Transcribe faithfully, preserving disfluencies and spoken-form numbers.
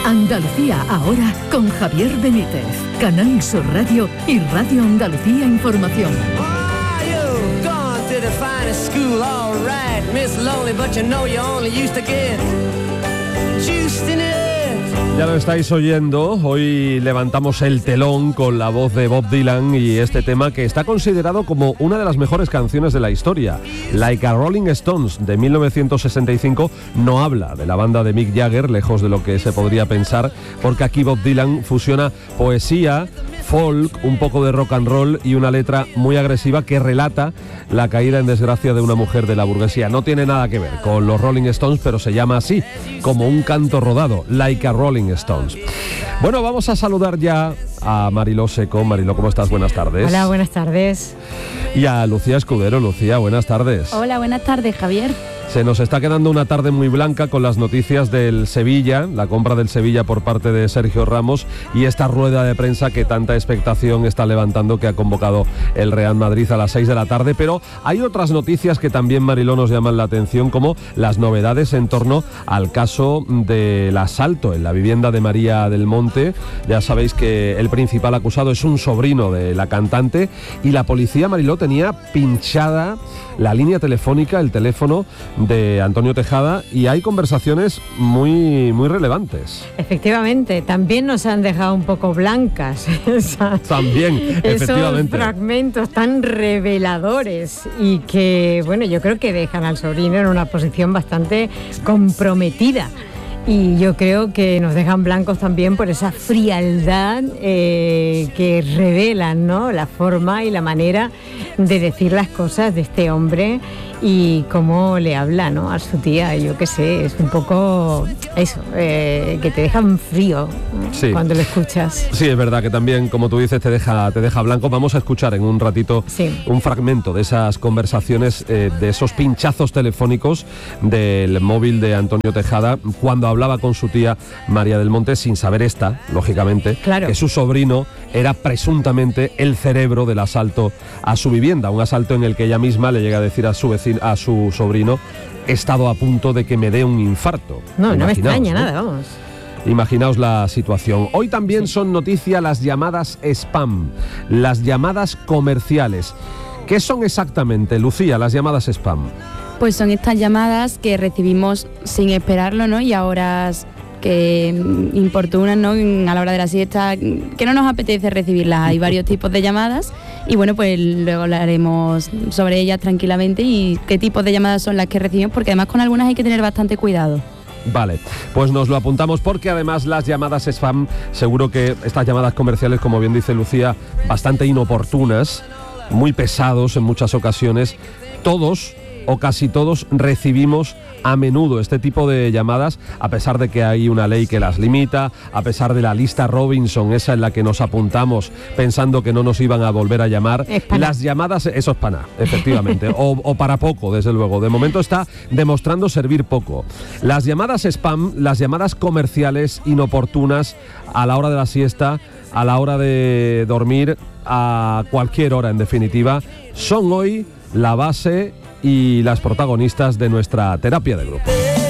Andalucía ahora con Javier Benítez, Canal Sur Radio y Radio Andalucía Información. Ya lo estáis oyendo, hoy levantamos el telón con la voz de Bob Dylan y este tema que está considerado como una de las mejores canciones de la historia. Like a Rolling Stones, de mil novecientos sesenta y cinco, no habla de la banda de Mick Jagger, lejos de lo que se podría pensar, porque aquí Bob Dylan fusiona poesía, folk, un poco de rock and roll y una letra muy agresiva que relata la caída en desgracia de una mujer de la burguesía. No tiene nada que ver con los Rolling Stones, pero se llama así, como un canto rodado, Like a Rolling Stones. Bueno, vamos a saludar ya a Mariló Seco. Mariló, ¿cómo estás? Buenas tardes. Hola, buenas tardes. Y a Lucía Escudero. Lucía, buenas tardes. Hola, buenas tardes, Javier. Se nos está quedando una tarde muy blanca con las noticias del Sevilla, la compra del Sevilla por parte de Sergio Ramos y esta rueda de prensa que tanta expectación está levantando, que ha convocado el Real Madrid a las seis de la tarde. Pero hay otras noticias que también, Mariló, nos llaman la atención, como las novedades en torno al caso del asalto en la vivienda de María del Monte. Ya sabéis que el principal acusado es un sobrino de la cantante y la policía, Mariló, tenía pinchada la línea telefónica, el teléfono de Antonio Tejada, y hay conversaciones muy, muy relevantes. Efectivamente, también nos han dejado un poco blancas esa, también, efectivamente, esos fragmentos tan reveladores y que, bueno, yo creo que dejan al sobrino en una posición bastante comprometida. Y yo creo que nos dejan blancos también por esa frialdad eh, que revelan, ¿no?, la forma y la manera de decir las cosas de este hombre y cómo le habla, ¿no?, a su tía. Yo qué sé, es un poco eso, eh, que te dejan frío, ¿no?, sí, cuando lo escuchas. Sí, es verdad que también, como tú dices, te deja, te deja blanco. Vamos a escuchar en un ratito sí. un fragmento de esas conversaciones, eh, de esos pinchazos telefónicos del móvil de Antonio Tejada, cuando hablaba con su tía María del Monte, sin saber esta, lógicamente, claro, que su sobrino era presuntamente el cerebro del asalto a su vivienda, un asalto en el que ella misma le llega a decir a su vecino, a su sobrino: he estado a punto de que me dé un infarto. No, no me extraña, ¿no?, nada, vamos. Imaginaos la situación. Hoy también sí. son noticia las llamadas spam, las llamadas comerciales. ¿Qué son exactamente, Lucía, las llamadas spam? Pues son estas llamadas que recibimos sin esperarlo, ¿no?, y a horas que importunan, ¿no?, a la hora de la siesta, que no nos apetece recibirlas. Hay varios tipos de llamadas y bueno, pues luego hablaremos sobre ellas tranquilamente y qué tipos de llamadas son las que recibimos, porque además con algunas hay que tener bastante cuidado. Vale, pues nos lo apuntamos, porque además las llamadas spam, seguro que estas llamadas comerciales, como bien dice Lucía, bastante inoportunas, muy pesados en muchas ocasiones, todos o casi todos recibimos a menudo este tipo de llamadas, a pesar de que hay una ley que las limita, a pesar de la lista Robinson, esa en la que nos apuntamos pensando que no nos iban a volver a llamar. Las llamadas, eso es pana, efectivamente, o, o para poco, desde luego. De momento está demostrando servir poco. Las llamadas spam, las llamadas comerciales inoportunas a la hora de la siesta, a la hora de dormir, a cualquier hora en definitiva, son hoy la base y las protagonistas de nuestra terapia de grupo.